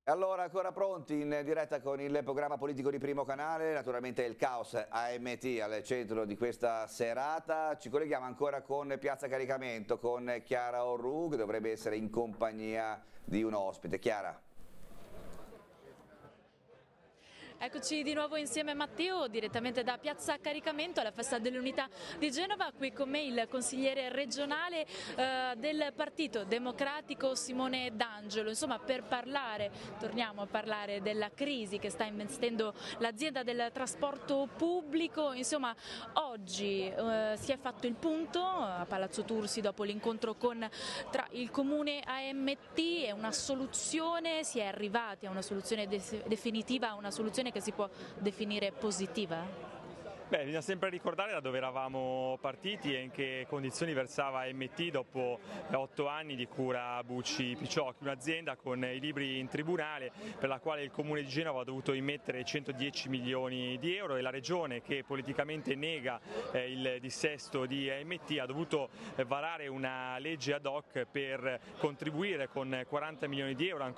Allora, ancora pronti in diretta con il programma politico di Primo Canale, naturalmente il caos AMT al centro di questa serata. Ci colleghiamo ancora con Piazza Caricamento, con Chiara Orru, che dovrebbe essere in compagnia di un ospite. Chiara. Eccoci di nuovo insieme a Matteo, direttamente da Piazza Caricamento alla Festa dell'Unità di Genova. Qui con me il consigliere regionale del Partito Democratico Simone D'Angelo. Insomma, torniamo a parlare della crisi che sta investendo l'azienda del trasporto pubblico. Insomma, oggi si è fatto il punto a Palazzo Tursi dopo l'incontro tra il comune AMT e una soluzione, si è arrivati a una soluzione definitiva, una soluzione che si può definire positiva? Beh, bisogna sempre ricordare da dove eravamo partiti e in che condizioni versava AMT dopo 8 anni di cura Bucci Picciocchi, un'azienda con i libri in tribunale per la quale il Comune di Genova ha dovuto immettere 110 milioni di euro e la Regione, che politicamente nega il dissesto di AMT, ha dovuto varare una legge ad hoc per contribuire con 40 milioni di euro